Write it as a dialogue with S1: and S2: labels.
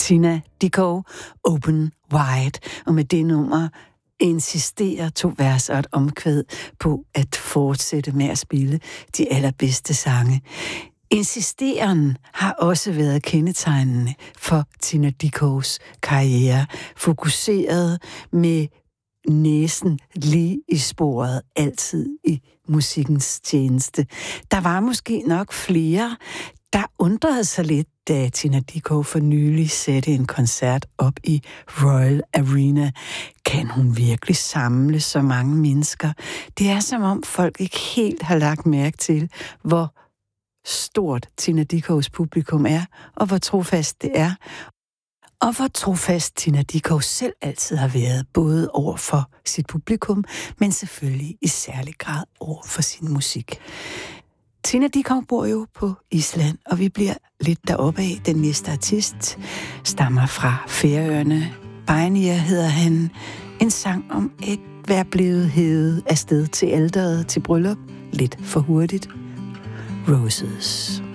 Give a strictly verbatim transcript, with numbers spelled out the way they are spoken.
S1: Tina Dickow, Open Wide, og med det nummer insisterer to vers og et omkvæd på at fortsætte med at spille de allerbedste sange. Insisteren har også været kendetegnende for Tina Dickows karriere, fokuseret med næsen lige i sporet, altid i musikkens tjeneste. Der var måske nok flere, der undrede sig lidt, da Tina Dickow for nylig satte en koncert op i Royal Arena. Kan hun virkelig samle så mange mennesker? Det er som om folk ikke helt har lagt mærke til, hvor stort Tina Dickows publikum er, og hvor trofast det er. Og hvor trofast Tina Dickow selv altid har været, både over for sit publikum, men selvfølgelig i særlig grad over for sin musik. Tina Dickow bor jo på Island, og vi bliver lidt deroppe af. Den næste artist stammer fra Færøerne. Beinir hedder han. En sang om at være blevet hævet afsted til alteret til bryllup. Lidt for hurtigt. Roses.